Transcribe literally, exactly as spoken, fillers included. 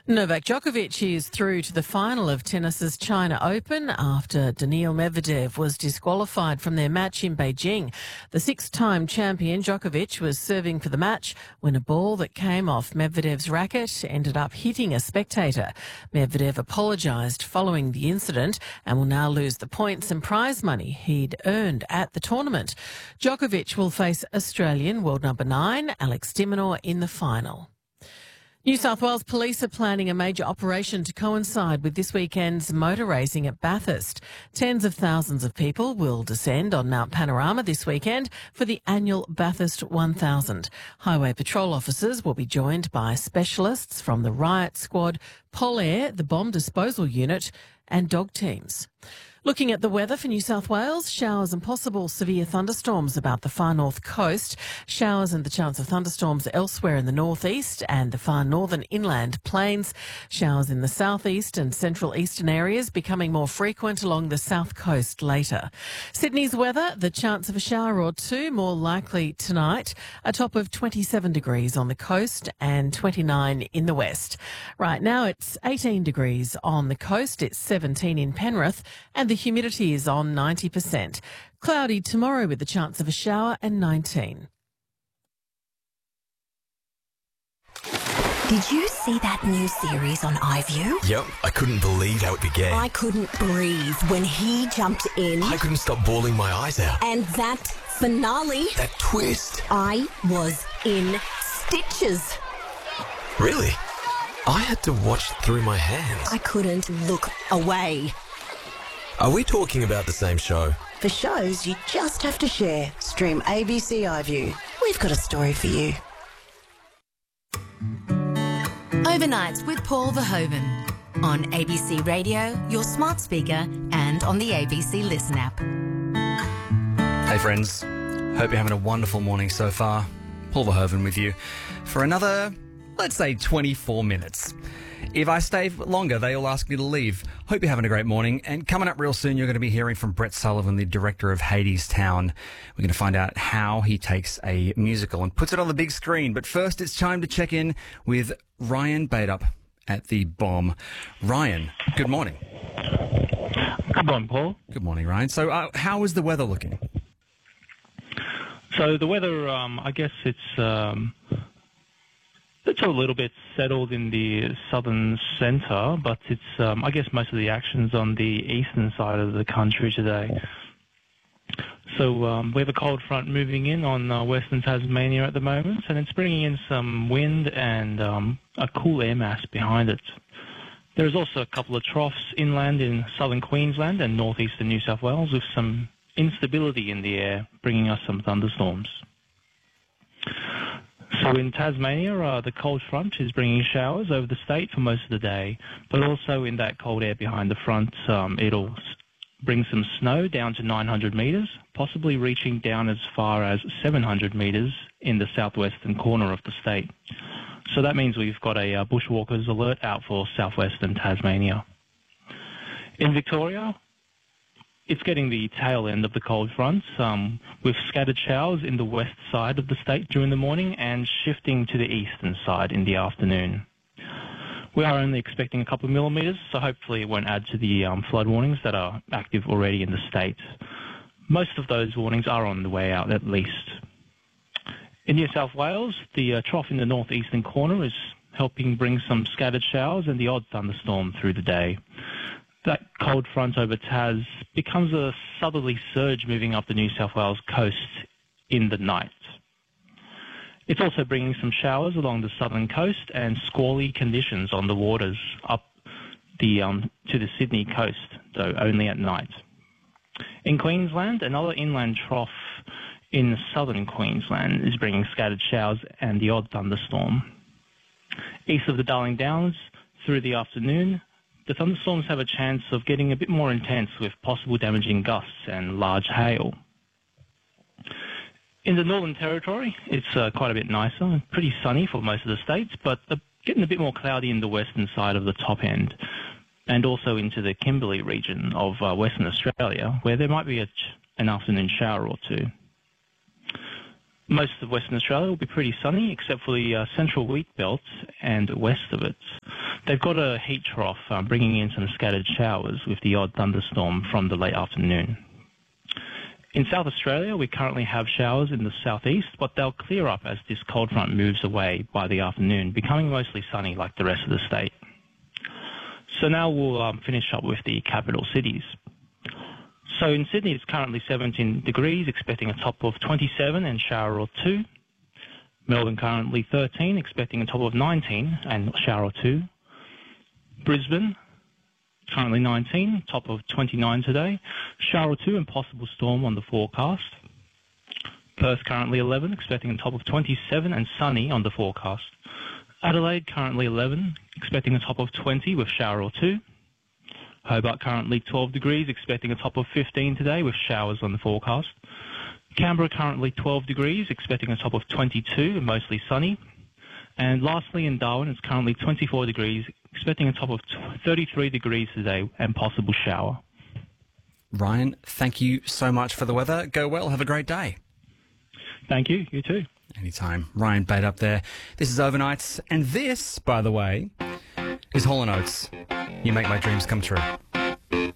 Novak Djokovic is through to the final of tennis's China Open after Daniil Medvedev was disqualified from their match in Beijing. The six-time champion Djokovic was serving for the match when a ball that came off Medvedev's racket ended up hitting a spectator. Medvedev apologised following the incident and will now lose the points and prize money he'd earned at the tournament. Djokovic will face Australian world number nine Alex de Minaur in the final. New South Wales Police are planning a major operation to coincide with this weekend's motor racing at Bathurst. Tens of thousands of people will descend on Mount Panorama this weekend for the annual Bathurst one thousand. Highway patrol officers will be joined by specialists from the Riot Squad, Polair, the Bomb Disposal Unit and dog teams. Looking at the weather for New South Wales, showers and possible severe thunderstorms about the far north coast. Showers and the chance of thunderstorms elsewhere in the northeast and the far northern inland plains. Showers in the southeast and central eastern areas becoming more frequent along the south coast later. Sydney's weather, the chance of a shower or two more likely tonight. A top of twenty-seven degrees on the coast and twenty-nine in the west. Right now it's eighteen degrees on the coast, it's seventeen in Penrith, and the humidity is on ninety percent. Cloudy tomorrow with the chance of a shower and nineteen. Did you see that new series on iView? Yep, I couldn't believe how it began. I couldn't breathe when he jumped in. I couldn't stop bawling my eyes out. And that finale. That twist. I was in stitches. Really? I had to watch through my hands. I couldn't look away. Are we talking about the same show? For shows you just have to share, stream A B C iView. We've got a story for you. Overnights with Paul Verhoeven on A B C Radio, your smart speaker, and on the A B C Listen app. Hey friends, hope you're having a wonderful morning so far. Paul Verhoeven with you for another, let's say, twenty-four minutes. If I stay longer, they all ask me to leave. Hope you're having a great morning. And coming up real soon, you're going to be hearing from Brett Sullivan, the director of Hadestown. We're going to find out how he takes a musical and puts it on the big screen. But first, it's time to check in with Ryan Badenup at the Bomb. Ryan, good morning. Good morning, Paul. Good morning, Ryan. So uh, how is the weather looking? So the weather, um, I guess it's... Um It's a little bit settled in the southern centre, but it's, um, I guess, most of the action's on the eastern side of the country today. So um, we have a cold front moving in on uh, western Tasmania at the moment, and it's bringing in some wind and um, a cool air mass behind it. There's also a couple of troughs inland in southern Queensland and northeastern New South Wales with some instability in the air, bringing us some thunderstorms. So in Tasmania, uh, the cold front is bringing showers over the state for most of the day, but also in that cold air behind the front, um, it'll bring some snow down to nine hundred metres, possibly reaching down as far as seven hundred metres in the southwestern corner of the state. So that means we've got a uh, bushwalkers alert out for southwestern Tasmania. In Victoria, it's getting the tail end of the cold front, um, with scattered showers in the west side of the state during the morning and shifting to the eastern side in the afternoon. We are only expecting a couple of millimetres, so hopefully it won't add to the um, flood warnings that are active already in the state. Most of those warnings are on the way out, at least. In New South Wales, the uh, trough in the northeastern corner is helping bring some scattered showers and the odd thunderstorm through the day. That cold front over Tas becomes a southerly surge moving up the New South Wales coast in the night. It's also bringing some showers along the southern coast and squally conditions on the waters up the um, to the Sydney coast, though only at night. In Queensland, another inland trough in southern Queensland is bringing scattered showers and the odd thunderstorm. East of the Darling Downs, through the afternoon, the thunderstorms have a chance of getting a bit more intense with possible damaging gusts and large hail. In the Northern Territory, it's uh, quite a bit nicer and pretty sunny for most of the states, but uh, getting a bit more cloudy in the western side of the top end and also into the Kimberley region of uh, Western Australia, where there might be a, an afternoon shower or two. Most of Western Australia will be pretty sunny, except for the uh, central wheat belt and west of it. They've got a heat trough um, bringing in some scattered showers with the odd thunderstorm from the late afternoon. In South Australia, we currently have showers in the southeast, but they'll clear up as this cold front moves away by the afternoon, becoming mostly sunny like the rest of the state. So now we'll um, finish up with the capital cities. So in Sydney, it's currently seventeen degrees, expecting a top of twenty-seven and shower or two. Melbourne currently thirteen, expecting a top of nineteen and shower or two. Brisbane currently nineteen, top of twenty-nine today, shower or two and possible storm on the forecast. Perth currently eleven, expecting a top of twenty-seven and sunny on the forecast. Adelaide currently eleven, expecting a top of twenty with shower or two. Hobart currently twelve degrees, expecting a top of fifteen today with showers on the forecast. Canberra currently twelve degrees, expecting a top of twenty-two and mostly sunny. And lastly, in Darwin, it's currently twenty-four degrees, expecting a top of thirty-three degrees today and possible shower. Ryan, thank you so much for the weather. Go well. Have a great day. Thank you. You too. Anytime. Ryan Bate up there. This is Overnights. And this, by the way, is Hall and Oates. You make my dreams come true.